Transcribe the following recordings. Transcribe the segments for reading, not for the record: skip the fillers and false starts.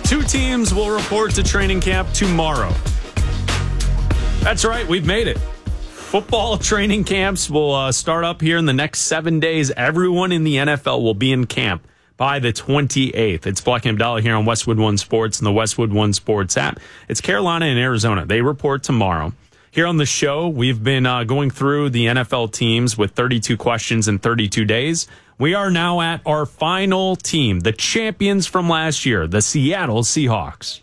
2 teams will report to training camp tomorrow. That's right, we've made it. Football training camps will start up here in the next 7 days. Everyone in the NFL will be in camp by the 28th. It's Black and Abdallah here on Westwood One Sports and the Westwood One Sports app. It's Carolina and Arizona. They report tomorrow. Here on the show, we've been going through the NFL teams with 32 questions in 32 days. We are now at our final team, the champions from last year, the Seattle Seahawks.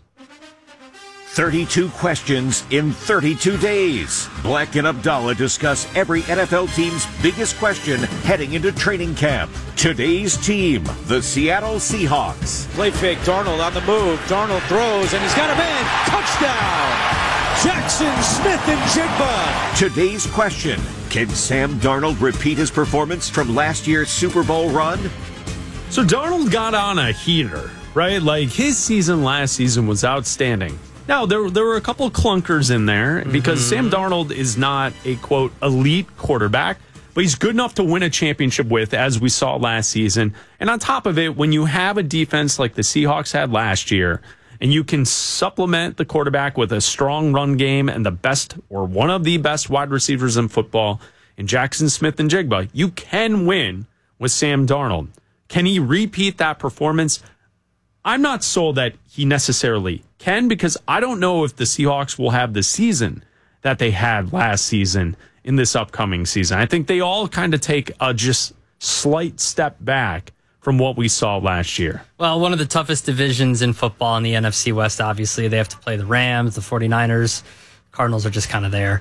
32 questions in 32 days. Black and Abdallah discuss every NFL team's biggest question heading into training camp. Today's team, the Seattle Seahawks. Play fake, Darnold on the move. Darnold throws, and he's got a man. Touchdown! Jackson Smith-Njigba. Today's question, can Sam Darnold repeat his performance from last year's Super Bowl run? So Darnold got on a heater, right? Like his season last season was outstanding. Now, there were a couple of clunkers in there because Sam Darnold is not a, quote, elite quarterback, but he's good enough to win a championship with, as we saw last season. And on top of it, when you have a defense like the Seahawks had last year, and you can supplement the quarterback with a strong run game and the best or one of the best wide receivers in football in Jackson Smith-Njigba, you can win with Sam Darnold. Can he repeat that performance? I'm not sold that he necessarily can, because I don't know if the Seahawks will have the season that they had last season in this upcoming season. I think they all kind of take a just slight step back from what we saw last year. Well, one of the toughest divisions in football in the NFC West, obviously. They have to play the Rams, the 49ers. Cardinals are just kind of there.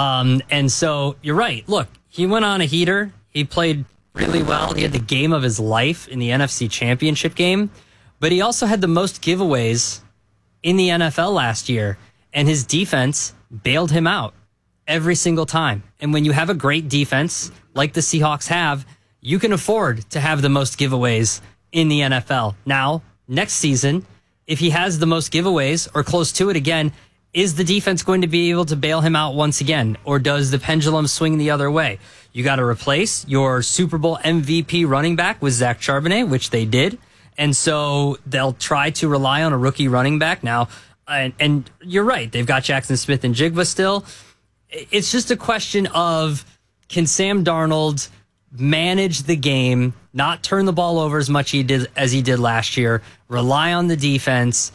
And so you're right. Look, he went on a heater. He played really well. He had the game of his life in the NFC Championship game. But he also had the most giveaways in the NFL last year, and his defense bailed him out every single time. And when you have a great defense like the Seahawks have, you can afford to have the most giveaways in the NFL. Now, next season, if he has the most giveaways or close to it again, is the defense going to be able to bail him out once again? Or does the pendulum swing the other way? You got to replace your Super Bowl MVP running back with Zach Charbonnet, which they did. And so they'll try to rely on a rookie running back now. And you're right. They've got Jackson Smith-Njigba still. It's just a question of, can Sam Darnold manage the game, not turn the ball over as much as he did last year, rely on the defense,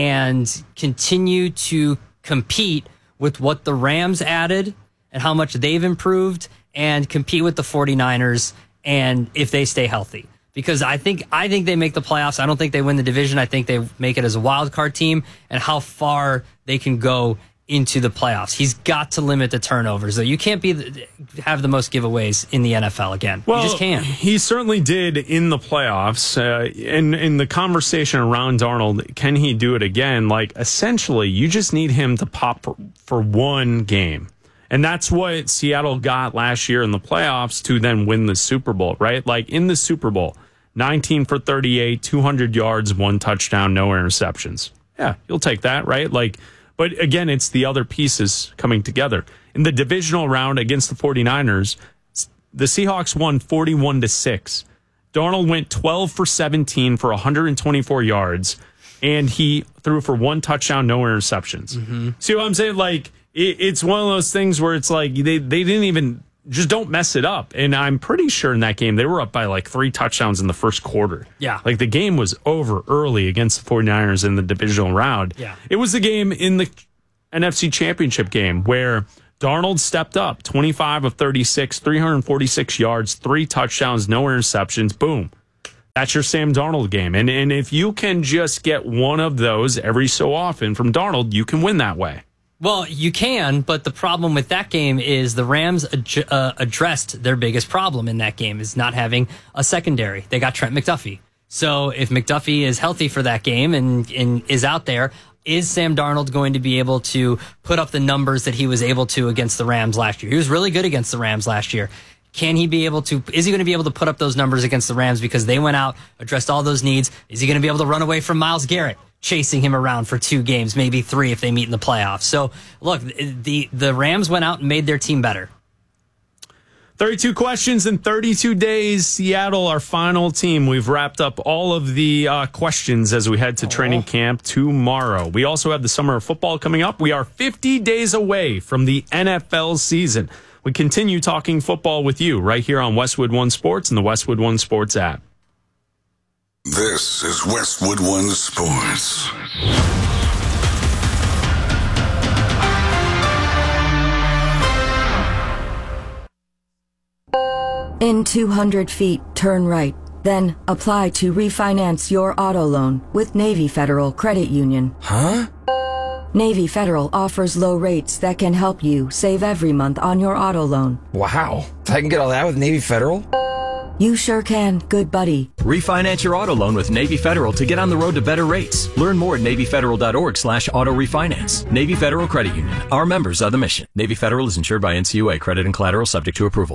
and continue to compete with what the Rams added and how much they've improved, and compete with the 49ers and if they stay healthy. Because I think they make the playoffs. I don't think they win the division. I think they make it as a wild card team, and how far they can go into the playoffs. He's got to limit the turnovers. So you can't have the most giveaways in the NFL again. Well, you just can't. He certainly did in the playoffs. In the conversation around Darnold, can he do it again? Like, essentially, you just need him to pop for one game. And that's what Seattle got last year in the playoffs to then win the Super Bowl, right? Like in the Super Bowl, 19 for 38, 200 yards, 1 touchdown, no interceptions. Yeah, you'll take that, right? Like, but again, it's the other pieces coming together. In the divisional round against the 49ers, the Seahawks won 41-6. Darnold went 12 for 17 for 124 yards, and he threw for 1 touchdown, no interceptions. Mm-hmm. See what I'm saying? Like, it's one of those things where it's like they didn't even, just don't mess it up. And I'm pretty sure in that game they were up by like 3 touchdowns in the first quarter. Yeah. Like the game was over early against the 49ers in the divisional round. Yeah. It was the game in the NFC Championship game where Darnold stepped up, 25 of 36, 346 yards, 3 touchdowns, no interceptions. Boom. That's your Sam Darnold game. And if you can just get one of those every so often from Darnold, you can win that way. Well, you can, but the problem with that game is the Rams addressed their biggest problem in that game, is not having a secondary. They got Trent McDuffie. So if McDuffie is healthy for that game and is out there, is Sam Darnold going to be able to put up the numbers that he was able to against the Rams last year? He was really good against the Rams last year. Is he going to be able to put up those numbers against the Rams because they went out, addressed all those needs? Is he going to be able to run away from Myles Garrett, chasing him around for 2 games, maybe 3 if they meet in the playoffs? So, look, the Rams went out and made their team better. 32 questions in 32 days. Seattle, our final team. We've wrapped up all of the questions as we head to training camp tomorrow. We also have the summer of football coming up. We are 50 days away from the NFL season. We continue talking football with you right here on Westwood One Sports and the Westwood One Sports app. This is Westwood One Sports. In 200 feet, turn right. Then apply to refinance your auto loan with Navy Federal Credit Union. Huh? Navy Federal offers low rates that can help you save every month on your auto loan. Wow. I can get all that with Navy Federal? You sure can, good buddy. Refinance your auto loan with Navy Federal to get on the road to better rates. Learn more at NavyFederal.org/auto refinance. Navy Federal Credit Union. Our members are the mission. Navy Federal is insured by NCUA. Credit and collateral subject to approval.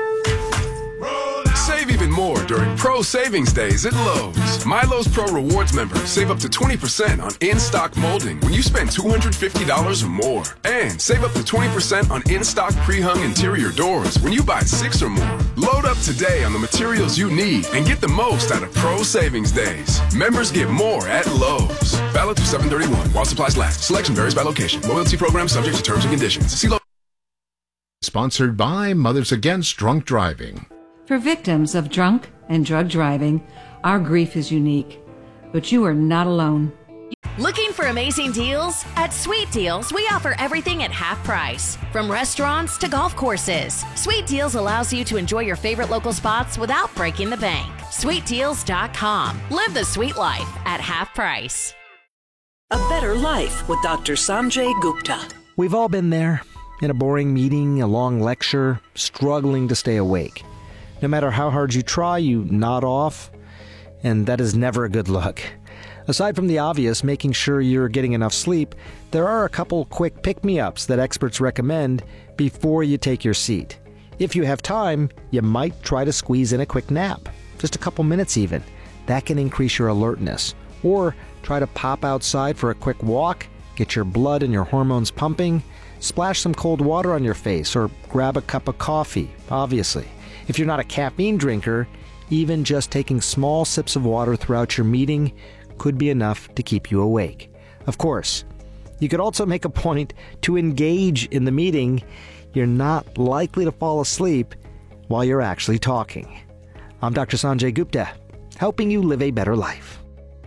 Save even more during Pro Savings Days at Lowe's. My Lowe's Pro Rewards members save up to 20% on in-stock molding when you spend $250 or more. And save up to 20% on in-stock pre-hung interior doors when you buy 6 or more. Load up today on the materials you need and get the most out of Pro Savings Days. Members get more at Lowe's. Valid through 7/31 while supplies last. Selection varies by location. Loyalty program subject to terms and conditions. See Lowe's. Sponsored by Mothers Against Drunk Driving. For victims of drunk and drug driving, our grief is unique, but you are not alone. Looking for amazing deals? At Sweet Deals, we offer everything at half price. From restaurants to golf courses, Sweet Deals allows you to enjoy your favorite local spots without breaking the bank. SweetDeals.com. Live the sweet life at half price. A Better Life with Dr. Sanjay Gupta. We've all been there. In a boring meeting, a long lecture, struggling to stay awake. No matter how hard you try, you nod off, and that is never a good look. Aside from the obvious, making sure you're getting enough sleep, there are a couple quick pick-me-ups that experts recommend before you take your seat. If you have time, you might try to squeeze in a quick nap, just a couple minutes even. That can increase your alertness. Or try to pop outside for a quick walk, get your blood and your hormones pumping, splash some cold water on your face, or grab a cup of coffee, obviously. If you're not a caffeine drinker, even just taking small sips of water throughout your meeting could be enough to keep you awake. Of course, you could also make a point to engage in the meeting. You're not likely to fall asleep while you're actually talking. I'm Dr. Sanjay Gupta, helping you live a better life.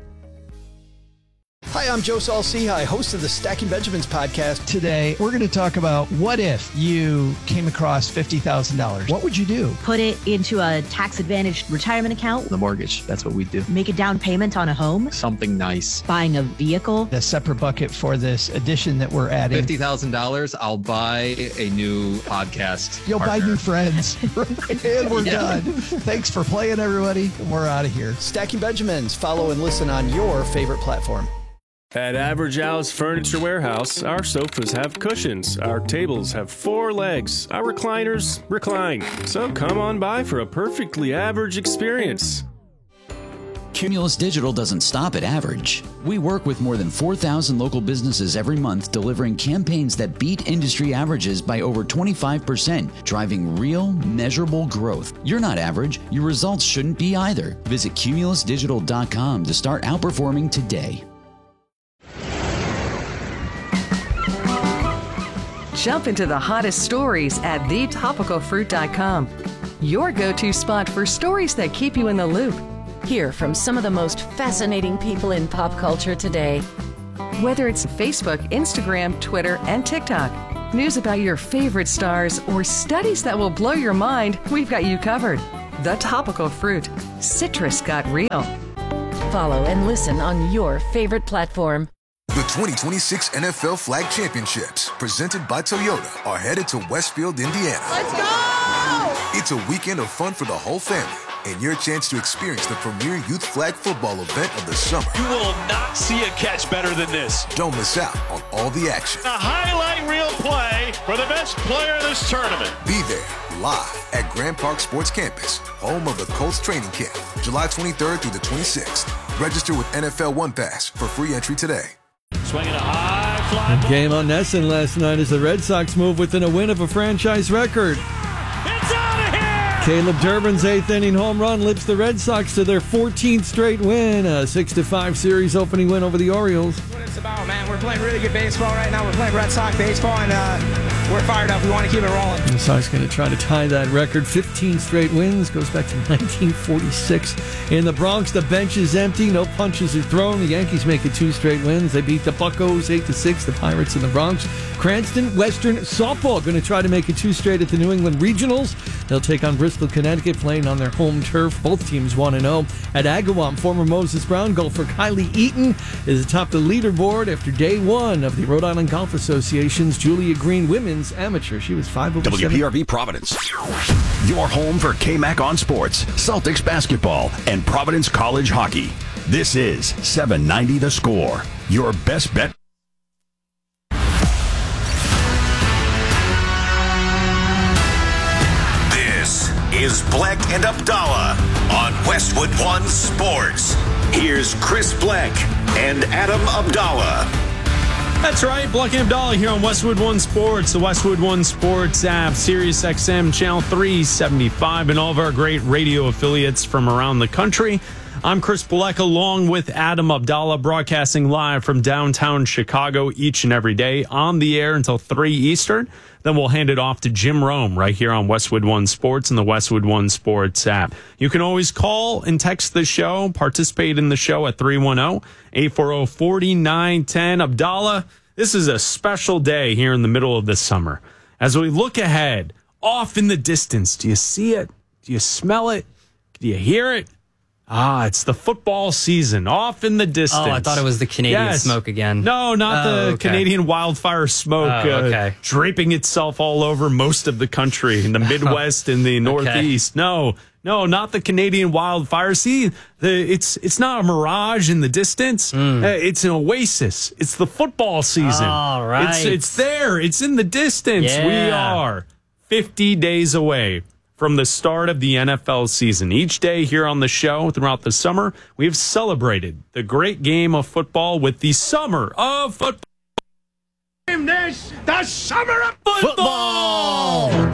Hi, I'm Joe Saul-Sehy, host of the Stacking Benjamins podcast. Today, we're going to talk about what if you came across $50,000? What would you do? Put it into a tax-advantaged retirement account. The mortgage, that's what we do. Make a down payment on a home. Something nice. Buying a vehicle. A separate bucket for this addition that we're adding. $50,000, I'll buy a new podcast You'll partner. buy new friends. And we're done. Thanks for playing, everybody. We're out of here. Stacking Benjamins. Follow and listen on your favorite platform. At Average Al's Furniture Warehouse, our sofas have cushions, our tables have 4 legs, our recliners recline. So come on by for a perfectly average experience. Cumulus Digital doesn't stop at average. We work with more than 4,000 local businesses every month, delivering campaigns that beat industry averages by over 25%, driving real, measurable growth. You're not average. Your results shouldn't be either. Visit cumulusdigital.com to start outperforming today. Jump into the hottest stories at thetopicalfruit.com. Your go-to spot for stories that keep you in the loop. Hear from some of the most fascinating people in pop culture today. Whether it's Facebook, Instagram, Twitter, and TikTok, news about your favorite stars, or studies that will blow your mind, we've got you covered. The Topical Fruit. Citrus got real. Follow and listen on your favorite platform. The 2026 NFL Flag Championships, presented by Toyota, are headed to Westfield, Indiana. Let's go! It's a weekend of fun for the whole family and your chance to experience the premier youth flag football event of the summer. You will not see a catch better than this. Don't miss out on all the action. A highlight reel play for the best player in this tournament. Be there live at Grand Park Sports Campus, home of the Colts training camp, July 23rd through the 26th. Register with NFL One Pass for free entry today. Swinging a high fly ball. Game on Nesson last night as the Red Sox move within a win of a franchise record. It's out of Caleb Durbin's 8th inning home run lifts the Red Sox to their 14th straight win, a 6-5 series opening win over the Orioles. That's what it's about, man. We're playing really good baseball right now. We're playing Red Sox baseball, and we're fired up. We want to keep it rolling. The Sox going to try to tie that record. 15 straight wins, goes back to 1946. In the Bronx, the bench is empty. No punches are thrown. The Yankees make it 2 straight wins. They beat the Buccos 8-6, the Pirates in the Bronx. Cranston Western softball going to try to make it 2 straight at the New England Regionals. They'll take on Bristol, Connecticut, playing on their home turf. Both teams 1-0. At Agawam, former Moses Brown golfer Kylie Eaton is atop the leaderboard after day 1 of the Rhode Island Golf Association's Julia Green Women's Amateur. She was 5 over 7. WPRB Providence. Your home for KMAC on sports, Celtics basketball, and Providence College hockey. This is 790 The Score. Your best bet. This is Black and Abdallah on Westwood One Sports. Here's Chris Black and Adam Abdallah. That's right, Black and Abdallah here on Westwood One Sports, the Westwood One Sports app, Sirius XM, Channel 375, and all of our great radio affiliates from around the country. I'm Chris Black, along with Adam Abdallah, broadcasting live from downtown Chicago each and every day, on the air until 3 Eastern. Then we'll hand it off to Jim Rome right here on Westwood One Sports and the Westwood One Sports app. You can always call and text the show, participate in the show at 310-840-4910. Abdallah, this is a special day here in the middle of the summer. As we look ahead, off in the distance, do you see it? Do you smell it? Do you hear it? It's the football season, off in the distance. Oh, I thought it was the Canadian smoke again. No, not the Canadian wildfire smoke draping itself all over most of the country, in the Midwest and the Northeast. No, not the Canadian wildfire. See, it's not a mirage in the distance. It's an oasis. It's the football season. All right. It's there. It's in the distance. Yeah. We are 50 days away from the start of the NFL season. Each day here on the show throughout the summer, we have celebrated the great game of football with the Summer of Football. This, the Summer of Football! What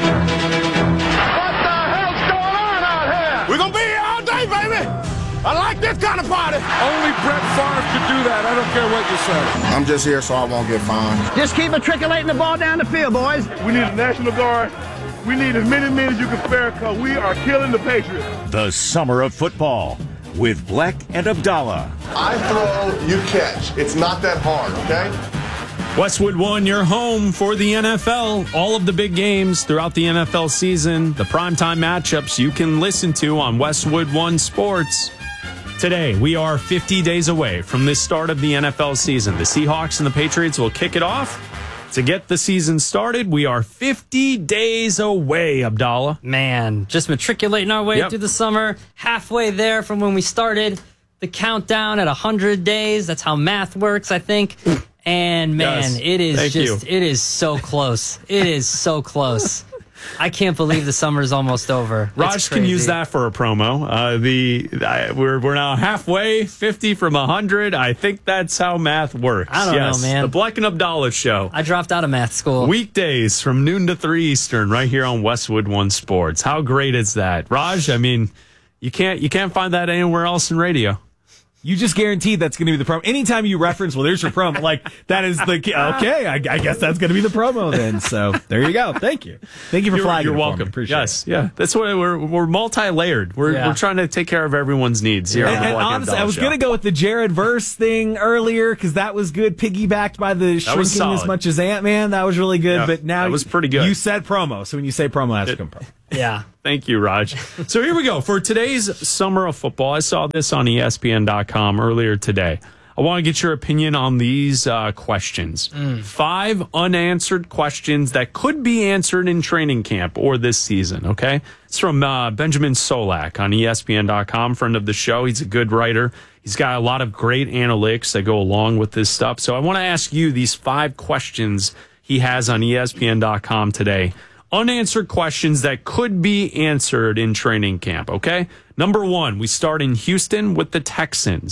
the hell's going on out here? We're going to be here all day, baby. I like this kind of party. Only Brett Favre could do that. I don't care what you say. I'm just here so I won't get fined. Just keep matriculating the ball down the field, boys. We need a National Guard. We need as many men as you can spare because we are killing the Patriots. The Summer of Football with Black and Abdallah. I throw, you catch. It's not that hard, okay? Westwood One, your home for the NFL. All of the big games throughout the NFL season, the primetime matchups you can listen to on Westwood One Sports. Today, we are 50 days away from the start of the NFL season. The Seahawks and the Patriots will kick it off. To get the season started, we are 50 days away, Abdallah. Man, just matriculating our way through the summer, halfway there from when we started the countdown at 100 days. That's how math works, I think. And man, it is so close. It is so close. I can't believe the summer's almost over. Raj can use that for a promo. We're now halfway, 50 from 100. I think that's how math works. I don't know, man. The Black and Abdallah Show. I dropped out of math school. Weekdays from noon to 3 Eastern, right here on Westwood One Sports. How great is that, Raj? I mean, you can't find that anywhere else in radio. You just guaranteed that's going to be the promo. Anytime you reference, well, there's your promo. Like, that is the, okay, I guess that's going to be the promo then. So, there you go. Thank you. Thank you for flagging. You're welcome. Appreciate it. Yeah. That's why we're multi-layered. We're trying to take care of everyone's needs here on the Black and honestly, I was Show. going to go with the Jared Verse thing earlier because that was good, piggybacked by the shrinking as much as Ant-Man. That was really good. But now that was pretty good. You said promo. So, when you say promo, that's come promo. Yeah. Thank you, Raj. So here we go. For today's Summer of Football, I saw this on ESPN.com earlier today. I want to get your opinion on these questions. 5 unanswered questions that could be answered in training camp or this season, okay? It's from Benjamin Solak on ESPN.com, friend of the show. He's a good writer. He's got a lot of great analytics that go along with this stuff. So I want to ask you these 5 questions he has on ESPN.com today. Unanswered questions that could be answered in training camp, okay? Number 1, we start in Houston with the Texans.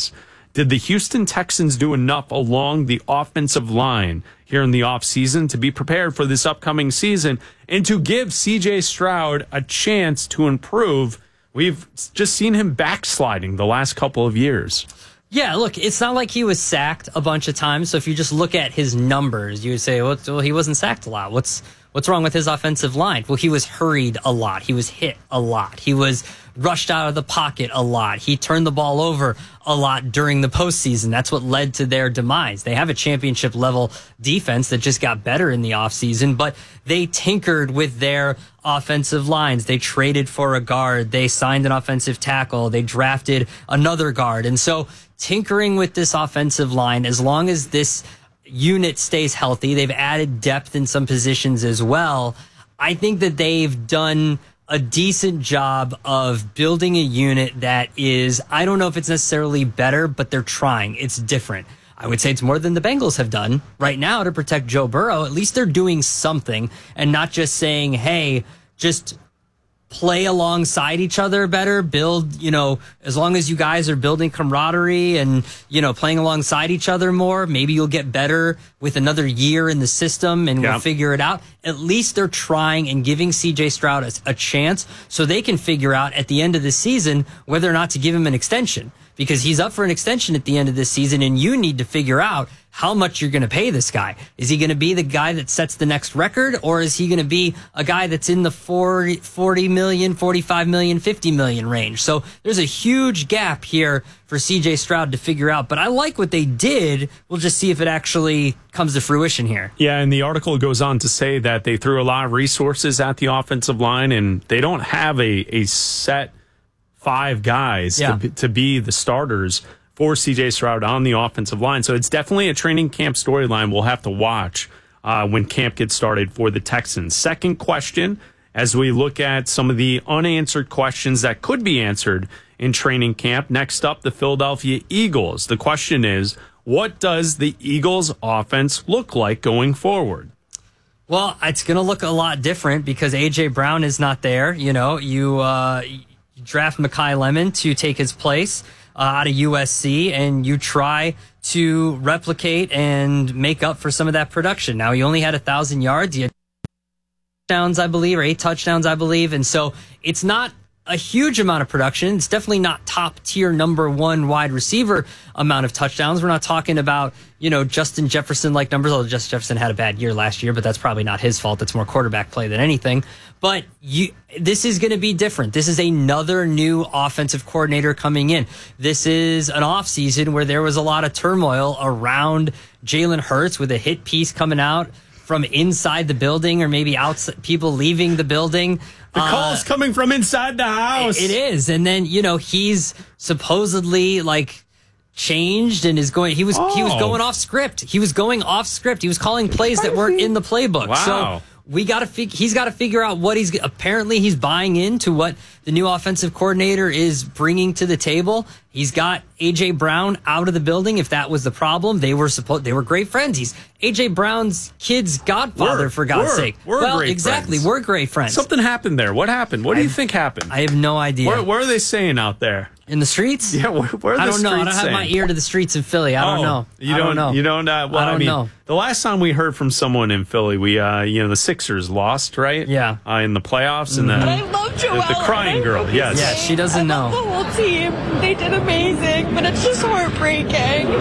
Did the Houston Texans do enough along the offensive line here in the offseason to be prepared for this upcoming season and to give C.J. Stroud a chance to improve? We've just seen him backsliding the last couple of years. Yeah, look, it's not like he was sacked a bunch of times. So if you just look at his numbers, you would say, well, he wasn't sacked a lot. What's wrong with his offensive line? Well, he was hurried a lot. He was hit a lot. He was rushed out of the pocket a lot. He turned the ball over a lot during the postseason. That's what led to their demise. They have a championship level defense that just got better in the offseason, but they tinkered with their offensive lines. They traded for a guard. They signed an offensive tackle. They drafted another guard. And so tinkering with this offensive line, as long as this unit stays healthy, they've added depth in some positions as well. I think that they've done a decent job of building a unit that is, I don't know if it's necessarily better, but they're trying. It's different. I would say it's more than the Bengals have done right now to protect Joe Burrow. At least they're doing something and not just saying, hey, just play alongside each other better, build, as long as you guys are building camaraderie and, playing alongside each other more, maybe you'll get better with another year in the system and we'll figure it out. At least they're trying and giving CJ Stroud a chance so they can figure out at the end of the season whether or not to give him an extension, because he's up for an extension at the end of this season and you need to figure out how much you're going to pay this guy. Is he going to be the guy that sets the next record, or is he going to be a guy that's in the 40 million, 45 million, 50 million range? So there's a huge gap here for CJ Stroud to figure out, but I like what they did. We'll just see if it actually comes to fruition here. Yeah, and the article goes on to say that they threw a lot of resources at the offensive line, and they don't have a set 5 guys to be the starters for C.J. Stroud on the offensive line. So it's definitely a training camp storyline we'll have to watch when camp gets started for the Texans. Second question, as we look at some of the unanswered questions that could be answered in training camp. Next up, the Philadelphia Eagles. The question is, what does the Eagles offense look like going forward? Well, it's going to look a lot different because A.J. Brown is not there. You draft Mekhi Lemon to take his place out of USC, and you try to replicate and make up for some of that production. Now, he only had 1,000 yards. He had 8 touchdowns, I believe. And so it's not a huge amount of production. It's definitely not top tier number 1 wide receiver amount of touchdowns. We're not talking about, Justin Jefferson like numbers. Although Justin Jefferson had a bad year last year, but that's probably not his fault. That's more quarterback play than anything. But this is going to be different. This is another new offensive coordinator coming in. This is an offseason where there was a lot of turmoil around Jalen Hurts with a hit piece coming out from inside the building, or maybe outside, people leaving the building. The call's coming from inside the house. It is. And then, he's supposedly changed and is going, he was going off script. He was going off script. He was calling plays that weren't in the playbook. Wow. So he's got to figure out what apparently he's buying into what the new offensive coordinator is bringing to the table. He's got A.J. Brown out of the building. If that was the problem, they were great friends. He's A.J. Brown's kid's godfather, for God's sake. We're great friends. We're great friends. Something happened there. What happened? What do you think happened? I have no idea. What are they saying out there? In the streets? Yeah, where are the I don't know. I don't streets have my ear to the streets in Philly. I don't know. You don't know. You don't. Well, I don't know. The last time we heard from someone in Philly, we the Sixers lost, right? Yeah. In the playoffs, But I love Joelle. the crying girl. Yes. Yeah, she doesn't know. The whole team, they did amazing, but it's just heartbreaking.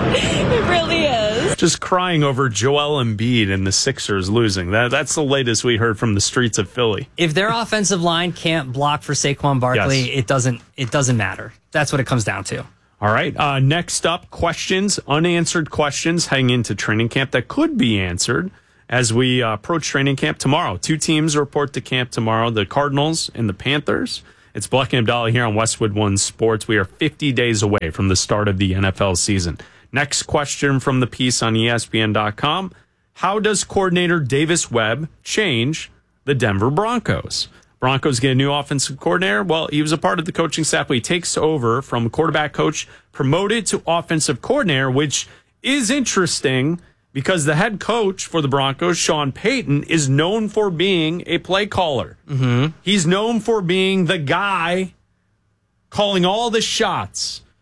It really is. Just crying over Joel Embiid and the Sixers losing. That's the latest we heard from the streets of Philly. If their offensive line can't block for Saquon Barkley, Yes. it doesn't matter. That's what it comes down to. All right. Next up, unanswered questions heading into training camp that could be answered as we approach training camp tomorrow. 2 teams report to camp tomorrow, the Cardinals and the Panthers. It's Bleck and Abdallah here on Westwood One Sports. We are 50 days away from the start of the NFL season. Next question from the piece on ESPN.com. How does coordinator Davis Webb change the Denver Broncos? Broncos get a new offensive coordinator. Well, he was a part of the coaching staff, but he takes over from quarterback coach, promoted to offensive coordinator, which is interesting because the head coach for the Broncos, Sean Payton, is known for being a play caller. Mm-hmm. He's known for being the guy calling all the shots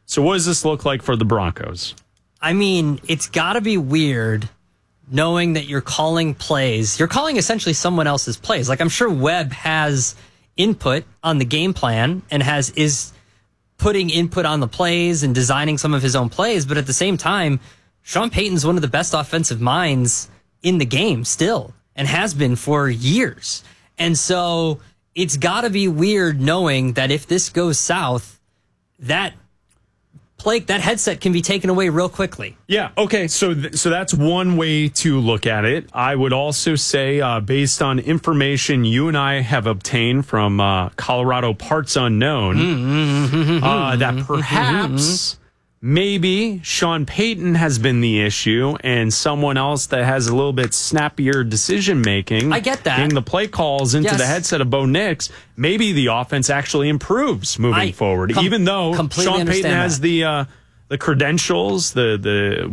So what does this look like for the Broncos? I mean, it's got to be weird knowing that you're calling plays. You're calling essentially someone else's plays. Like, I'm sure Webb has input on the game plan and is putting input on the plays and designing some of his own plays. But at the same time, Sean Payton's one of the best offensive minds in the game still and has been for years. And so it's got to be weird knowing that if this goes south, that headset can be taken away real quickly. Yeah. Okay. So that's one way to look at it. I would also say, based on information you and I have obtained from Colorado Parts Unknown, that perhaps maybe Sean Payton has been the issue and someone else that has a little bit snappier decision making. I get that. Getting the play calls into Yes. the headset of Bo Nix, maybe the offense actually improves moving forward. Even though Sean Payton has the credentials, the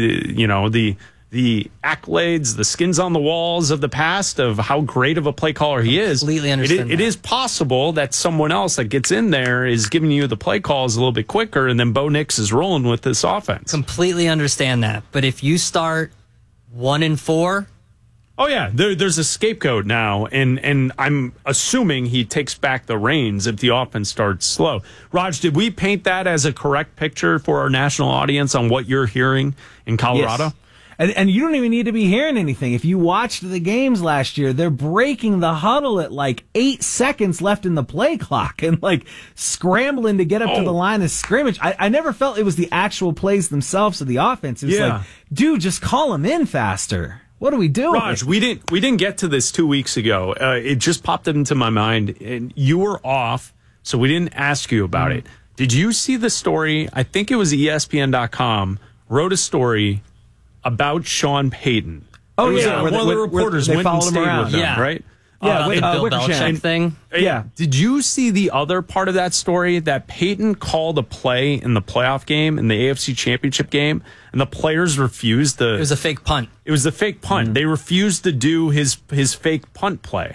accolades, the skins on the walls of the past of how great of a play caller he is. Completely understand It that. is possible that someone else that gets in there is giving you the play calls a little bit quicker, and then Bo Nix is rolling with this offense. Completely understand that. But if you start 1-4, oh yeah, there's a scapegoat now, and I'm assuming he takes back the reins if the offense starts slow. Raj, did we paint that as a correct picture for our national audience on what you're hearing in Colorado? Yes. And you don't even need to be hearing anything. If you watched the games last year, they're breaking the huddle at like 8 seconds left in the play clock and like scrambling to get up to the line of scrimmage. I never felt it was the actual plays themselves of the offense. It was like, dude, just call them in faster. What are we doing? Raj, we didn't get to this 2 weeks ago. It just popped into my mind, and you were off, so we didn't ask you about it. Did you see the story? I think it was ESPN.com wrote a story about Sean Payton. Oh, It was, yeah. one of the reporters they went and followed him stayed around. with him, Yeah. right? Yeah, the Bill Belichick thing. Yeah. Did you see the other part of that story that Payton called a play in the playoff game, in the AFC Championship game, and the players refused It was a fake punt. It was a fake punt. They refused to do his fake punt play.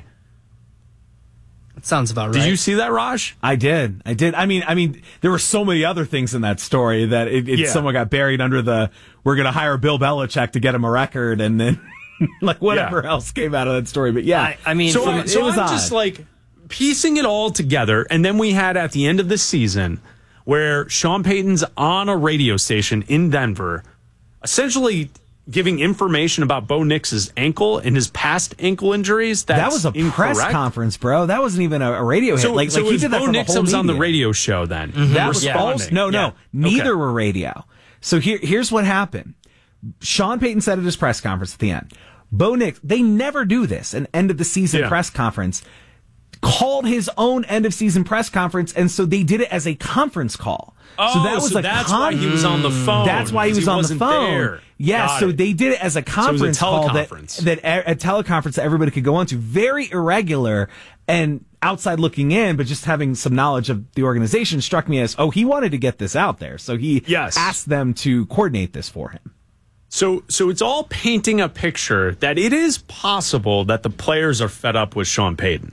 That sounds about right. Did you see that, Raj? I did. I mean, there were so many other things in that story that someone got buried under the, we're going to hire Bill Belichick to get him a record, and then like whatever else came out of that story. But yeah, I mean, so it was I'm odd. just like piecing it all together, and then we had at the end of the season where Sean Payton's on a radio station in Denver, essentially giving information about Bo Nix's ankle and his past ankle injuries. That was a press conference, bro. That wasn't even a radio hit. So, Like so he was did that Bo for Nix the that whole was on the media. radio show then. That was false. Responding. No, Yeah. neither Okay. were radio. So here's what happened. Sean Payton said at his press conference at the end, Bo Nix, they never do this, an end of the season press conference, called his own end of season press conference, and so they did it as a conference call. So that was that's why he was on the phone. That's why he was on the wasn't phone. there. Yeah, Got so it. they did it as a So it was a conference call teleconference. that a teleconference that everybody could go on to. Very irregular and outside looking in, but just having some knowledge of the organization struck me as, he wanted to get this out there. So he asked them to coordinate this for him. So it's all painting a picture that it is possible that the players are fed up with Sean Payton.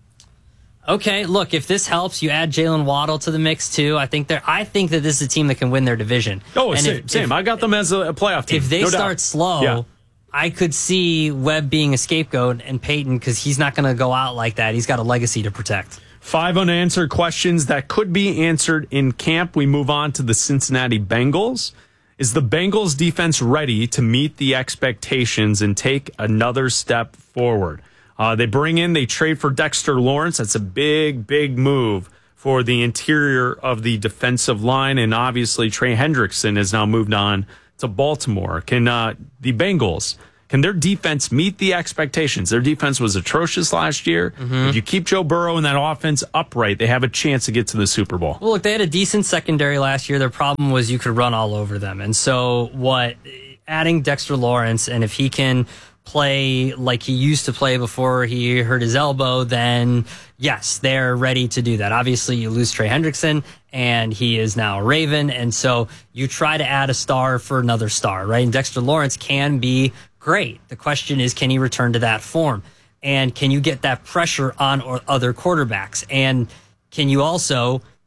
Okay, look, if this helps, you add Jalen Waddle to the mix too. I think that this is a team that can win their division. Oh, And same. I got them as a playoff team. If they no doubt. start slow, Yeah. I could see Webb being a scapegoat and Payton, because he's not going to go out like that. He's got a legacy to protect. 5 unanswered questions that could be answered in camp. We move on to the Cincinnati Bengals. Is the Bengals defense ready to meet the expectations and take another step forward? They trade for Dexter Lawrence. That's a big move for the interior of the defensive line. And obviously Trey Hendrickson has now moved on to Baltimore. Can the Bengals, can their defense meet the expectations? Their defense was atrocious last year. If you keep Joe Burrow and that offense upright, they have a chance to get to the Super Bowl. Well, look, they had a decent secondary last year. Their problem was you could run all over them. And so adding Dexter Lawrence, and if he can play like he used to play before he hurt his elbow, then yes, they're ready to do that. Obviously, you lose Trey Hendrickson, and he is now a Raven, and so you try to add a star for another star, right? And Dexter Lawrence can be great. The question is, can he return to that form? And can you get that pressure on other quarterbacks? And can you also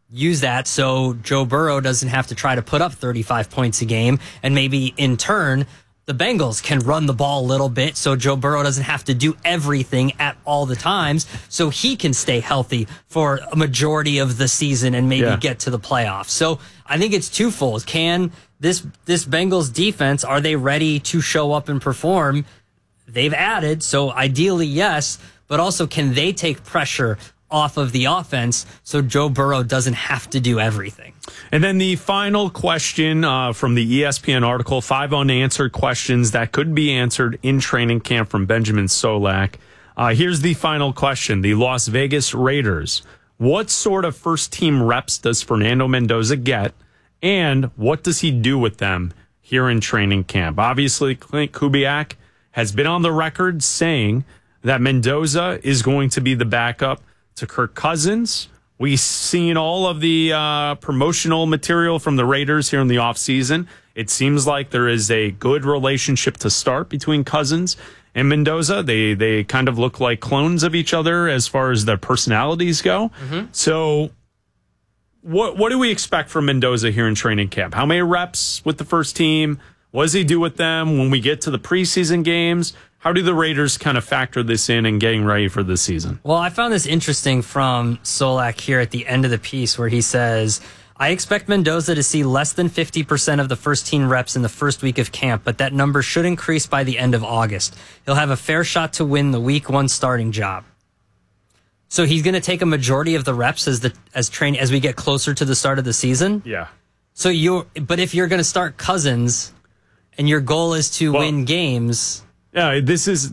use that so Joe Burrow doesn't have to try to put up 35 points a game, and maybe in turn the Bengals can run the ball a little bit so Joe Burrow doesn't have to do everything at all the times, so he can stay healthy for a majority of the season and maybe get to the playoffs. So I think it's twofold. Can this Bengals defense, are they ready to show up and perform? They've added, so ideally yes, but also can they take pressure off of the offense so Joe Burrow doesn't have to do everything? And then the final question from the ESPN article, 5 unanswered questions that could be answered in training camp from Benjamin Solak. Here's the final question. The Las Vegas Raiders. What sort of first-team reps does Fernando Mendoza get, and what does he do with them here in training camp? Obviously, Clint Kubiak has been on the record saying that Mendoza is going to be the backup to Kirk Cousins. We've seen all of the promotional material from the Raiders here in the offseason. It seems like there is a good relationship to start between Cousins and Mendoza. They kind of look like clones of each other as far as their personalities go. Mm-hmm. So what do we expect from Mendoza here in training camp? How many reps with the first team? What does he do with them when we get to the preseason games? How do the Raiders kind of factor this in and getting ready for this season? Well, I found this interesting from Solak here at the end of the piece where he says, I expect Mendoza to see less than 50% of the first team reps in the first week of camp, but that number should increase by the end of August. He'll have a fair shot to win the week 1 starting job. So he's going to take a majority of the reps as we get closer to the start of the season. Yeah. So but if you're going to start Cousins and your goal is to win games. Yeah, this is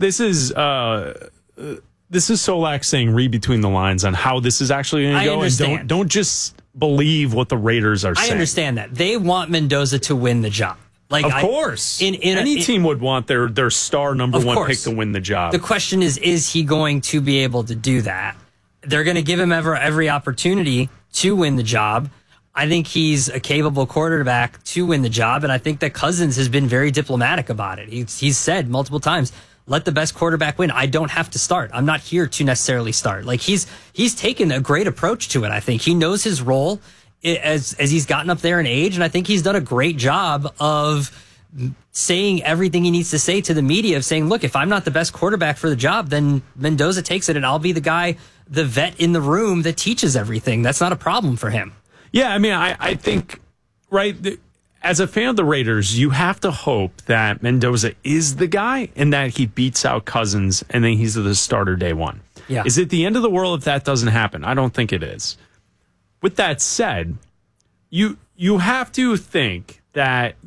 Solak saying read between the lines on how this is actually going to go. Understand. And don't just believe what the Raiders are saying. I understand that. They want Mendoza to win the job. Of course. Any team would want their star number one pick to win the job. The question is he going to be able to do that? They're going to give him every opportunity to win the job. I think he's a capable quarterback to win the job, and I think that Cousins has been very diplomatic about it. He's said multiple times, let the best quarterback win. I don't have to start. I'm not here to necessarily start. Like he's taken a great approach to it. I think he knows his role as he's gotten up there in age, and I think he's done a great job of saying everything he needs to say to the media, of saying, look, if I'm not the best quarterback for the job, then Mendoza takes it, and I'll be the guy, the vet in the room that teaches everything. That's not a problem for him. Yeah, I mean, I think, right, as a fan of the Raiders, you have to hope that Mendoza is the guy and that he beats out Cousins and then he's the starter day one. Yeah. Is it the end of the world if that doesn't happen? I don't think it is. With that said, you have to think that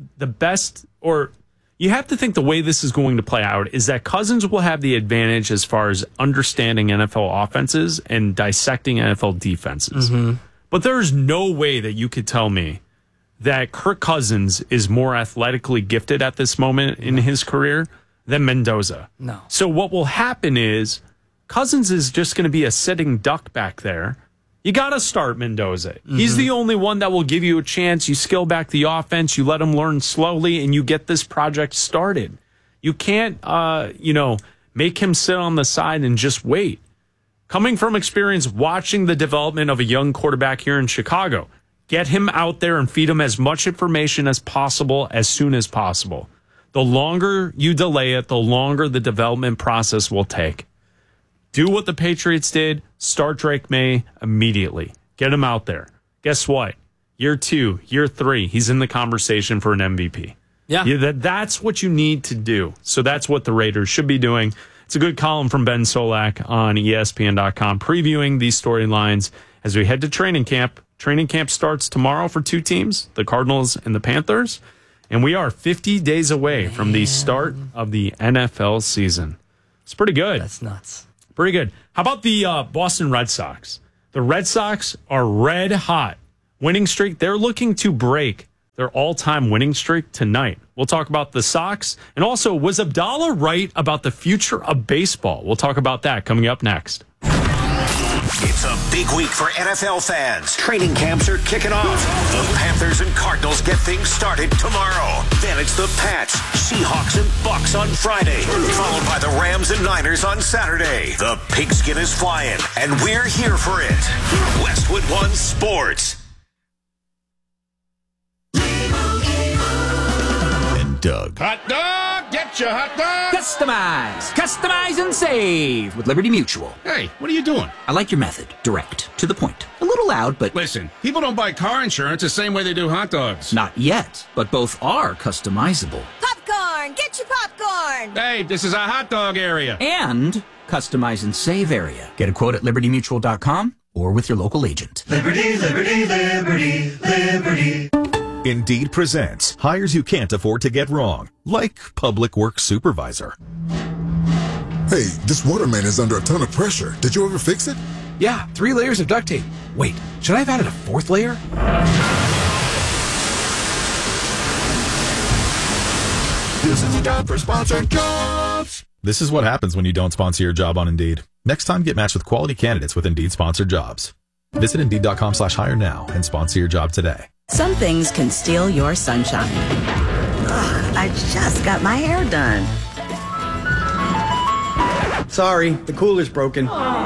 you have to think the way this is going to play out is that Cousins will have the advantage as far as understanding NFL offenses and dissecting NFL defenses. Mm-hmm. But there's no way that you could tell me that Kirk Cousins is more athletically gifted at this moment in his career than Mendoza. No. So what will happen is Cousins is just going to be a sitting duck back there. You got to start Mendoza. Mm-hmm. He's the only one that will give you a chance. You scale back the offense, you let him learn slowly, and you get this project started. You can't, make him sit on the side and just wait. Coming from experience watching the development of a young quarterback here in Chicago, get him out there and feed him as much information as possible as soon as possible. The longer you delay it, the longer the development process will take. Do what the Patriots did. Start Drake May immediately. Get him out there. Guess what? Year 2, year 3, he's in the conversation for an MVP. Yeah. That's what you need to do. So that's what the Raiders should be doing. It's a good column from Ben Solak on ESPN.com previewing these storylines as we head to training camp. Training camp starts tomorrow for 2 teams, the Cardinals and the Panthers. And we are 50 days away from the start of the NFL season. It's pretty good. That's nuts. Pretty good. How about the Boston Red Sox? The Red Sox are red hot. Winning streak. They're looking to break their all-time winning streak tonight. We'll talk about the Sox. And also, was Abdallah right about the future of baseball? We'll talk about that coming up next. It's a big week for NFL fans. Training camps are kicking off. The Panthers and Cardinals get things started tomorrow. Then it's the Pats, Seahawks, and Bucks on Friday, followed by the Rams and Niners on Saturday. The pigskin is flying, and we're here for it. Westwood One Sports. Big Doug. Hot dog! Get your hot dog! Customize and save with Liberty Mutual. Hey, what are you doing? I like your method. Direct. To the point. A little loud, but... Listen, people don't buy car insurance the same way they do hot dogs. Not yet, but both are customizable. Popcorn! Get your popcorn! Hey, this is a hot dog area. And customize and save area. Get a quote at libertymutual.com or with your local agent. Liberty, liberty, liberty, liberty. Indeed presents hires you can't afford to get wrong, like public works supervisor. Hey, this waterman is under a ton of pressure. Did you ever fix it? Yeah, 3 layers of duct tape. Wait, should I have added a 4th layer? This is a job for sponsored jobs. This is what happens when you don't sponsor your job on Indeed. Next time, get matched with quality candidates with Indeed sponsored jobs. Visit Indeed.com/hire now and sponsor your job today. Some things can steal your sunshine. Ugh, I just got my hair done. Sorry, the cooler's broken.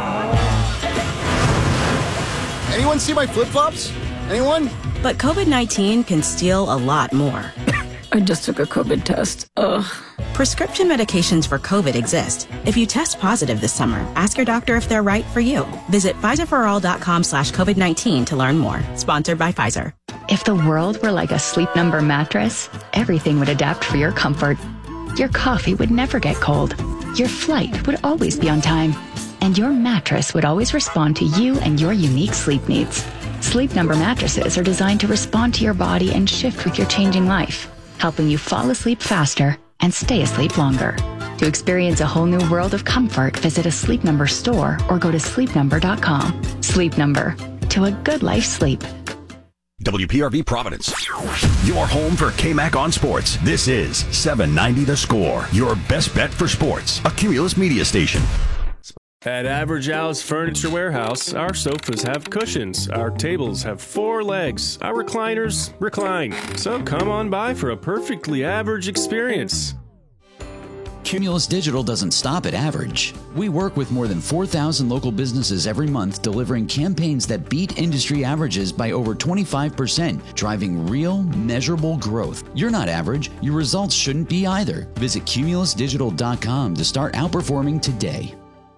Anyone see my flip-flops? Anyone? But COVID-19 can steal a lot more. I just took a COVID test. Ugh. Prescription medications for COVID exist. If you test positive this summer, ask your doctor if they're right for you. Visit PfizerForAll.com/COVID-19 to learn more. Sponsored by Pfizer. If the world were like a Sleep Number mattress, everything would adapt for your comfort. Your coffee would never get cold. Your flight would always be on time. And your mattress would always respond to you and your unique sleep needs. Sleep Number mattresses are designed to respond to your body and shift with your changing life, helping you fall asleep faster and stay asleep longer. To experience a whole new world of comfort, visit a Sleep Number store or go to sleepnumber.com. Sleep Number. To a good life sleep. WPRV Providence, your home for KMAC on sports. This is 790 The Score, your best bet for sports, a Cumulus media station. At Average Al's Furniture Warehouse, our sofas have cushions, our tables have 4 legs, our recliners recline. So come on by for a perfectly average experience. Cumulus Digital doesn't stop at average. We work with more than 4,000 local businesses every month, delivering campaigns that beat industry averages by over 25%, driving real, measurable growth. You're not average. Your results shouldn't be either. Visit cumulusdigital.com to start outperforming today.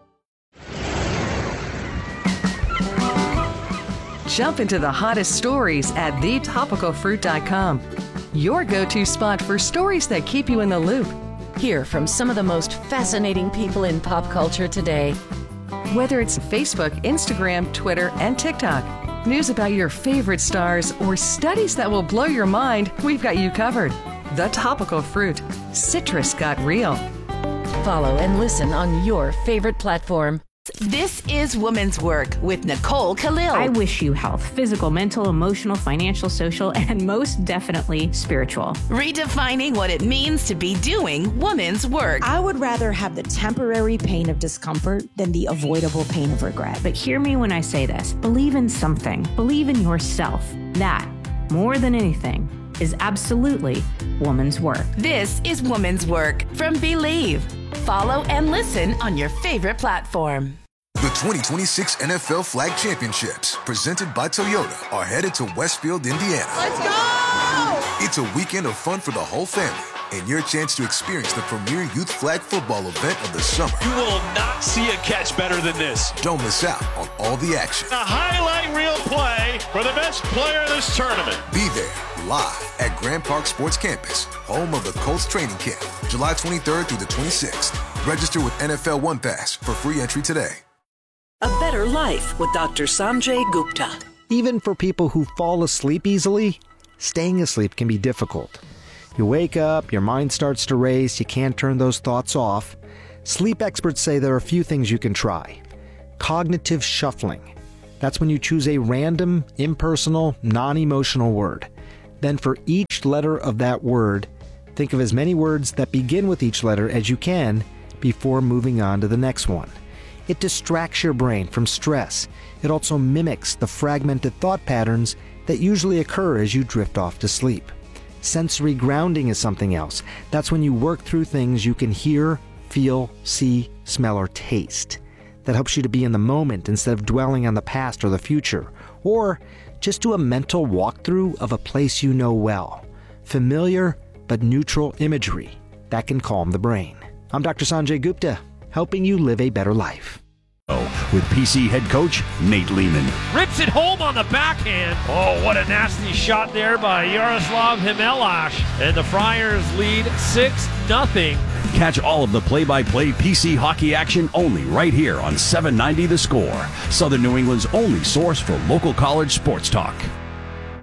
Jump into the hottest stories at thetopicalfruit.com. Your go-to spot for stories that keep you in the loop. Hear from some of the most fascinating people in pop culture today. Whether it's Facebook, Instagram, Twitter, and TikTok, news about your favorite stars, or studies that will blow your mind, we've got you covered. The Topical Fruit. Citrus got real. Follow and listen on your favorite platform. This is Women's Work with Nicole Khalil. I wish you health, physical, mental, emotional, financial, social, and most definitely spiritual. Redefining what it means to be doing women's work. I would rather have the temporary pain of discomfort than the avoidable pain of regret. But hear me when I say this. Believe in something. Believe in yourself. That, more than anything, is absolutely woman's work. This is Women's Work from Believe. Follow and listen on your favorite platform. The 2026 NFL Flag Championships, presented by Toyota, are headed to Westfield, Indiana. Let's go! It's a weekend of fun for the whole family and your chance to experience the premier youth flag football event of the summer. You will not see a catch better than this. Don't miss out on all the action. A highlight reel play for the best player in this tournament. Be there live at Grand Park Sports Campus, home of the Colts training camp, July 23rd through the 26th. Register with NFL One Pass for free entry today. A better life with Dr. Sanjay Gupta. Even for people who fall asleep easily, staying asleep can be difficult. You wake up, your mind starts to race, you can't turn those thoughts off. Sleep experts say there are a few things you can try. Cognitive shuffling. That's when you choose a random, impersonal, non-emotional word. Then for each letter of that word, think of as many words that begin with each letter as you can before moving on to the next one. It distracts your brain from stress. It also mimics the fragmented thought patterns that usually occur as you drift off to sleep. Sensory grounding is something else. That's when you work through things you can hear, feel, see, smell, or taste. That helps you to be in the moment instead of dwelling on the past or the future. Or just do a mental walkthrough of a place you know well. Familiar but neutral imagery that can calm the brain. I'm Dr. Sanjay Gupta, helping you live a better life. With PC head coach Nate Lehman. Rips it home on the backhand. Oh, what a nasty shot there by Yaroslav Himelash. And the Friars lead 6-0. Catch all of the play-by-play PC hockey action only right here on 790 The Score, Southern New England's only source for local college sports talk.